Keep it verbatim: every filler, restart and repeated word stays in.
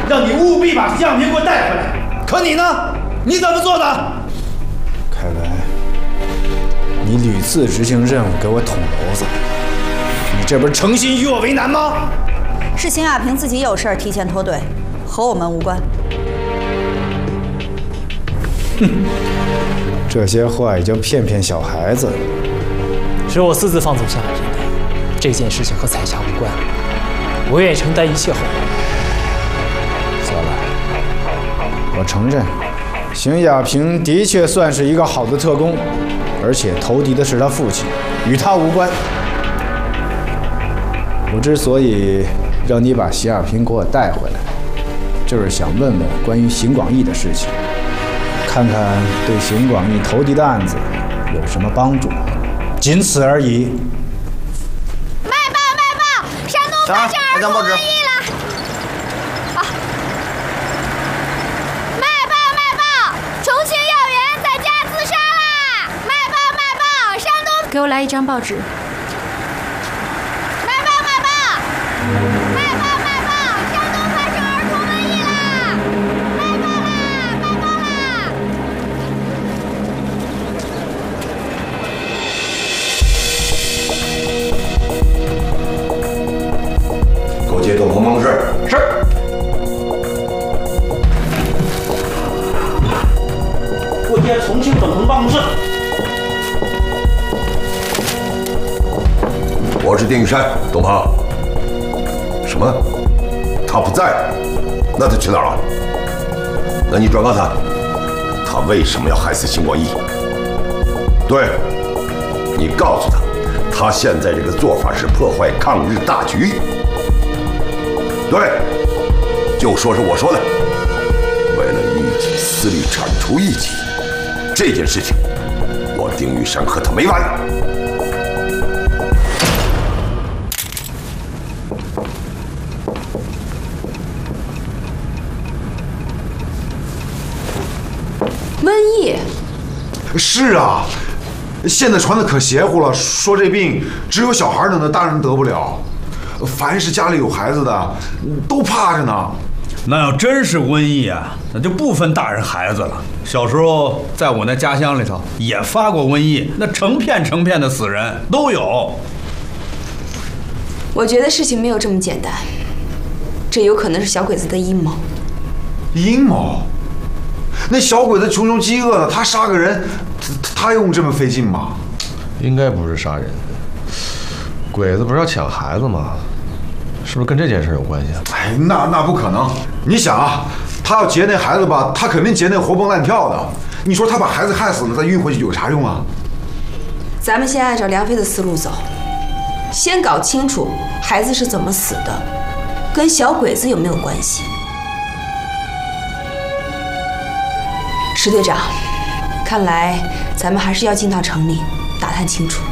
让你务必把向平给我带回来。可你呢？你怎么做的？ 凯文，你屡次执行任务给我捅娄子，你这不是诚心与我为难吗？ 是邢亚平自己有事儿提前脱队，和我们无关。 哼，这些话也就骗骗小孩子。 是我私自放走夏亚平的，这件事情和彩霞无关，我愿意承担一切后果。 小兰，我承认，邢亚平的确算是一个好的特工，而且投敌的是他父亲，与他无关。我之所以让你把邢亚平给我带回来，就是想问问关于邢广义的事情，看看对邢广义投敌的案子有什么帮助，仅此而已。 卖报卖报，山东发生儿童瘟疫了！啊！卖报卖报，重庆要员在家自杀啦！卖报卖报，山东给我来一张报纸。 卖报卖报，卖报卖报，山东发生儿童瘟疫啦！卖报啦，卖报啦！ 给我接董鹏办公室。 是。过接重庆董鹏办公室。 我是丁玉山，董鹏。什么？他不在？那他去哪儿了？那你转告他，他为什么要害死邢广义？对，你告诉他，他现在这个做法是破坏抗日大局。对，就说是我说的，为了一己私利铲除异己，这件事情，我丁玉山和他没完。 瘟疫？ 是啊，现在传的可邪乎了，说这病只有小孩能得，大人得不了。凡是家里有孩子的，都怕着呢。 那要真是瘟疫啊，那就不分大人孩子了。小时候在我那家乡里头也发过瘟疫，那成片成片的死人都有。 我觉得事情没有这么简单，这有可能是小鬼子的阴谋。 阴谋？那小鬼子穷穷饥饿的，他杀个人，他用这么费劲吗？ 应该不是杀人，鬼子不是要抢孩子吗？是不是跟这件事有关系啊？ 哎，那那不可能！你想啊，他要劫那孩子吧，他肯定劫那活蹦乱跳的。你说他把孩子害死了，再运回去有啥用啊？ 咱们先按照梁飞的思路走，先搞清楚孩子是怎么死的，跟小鬼子有没有关系。石队长，看来咱们还是要进到城里打探清楚。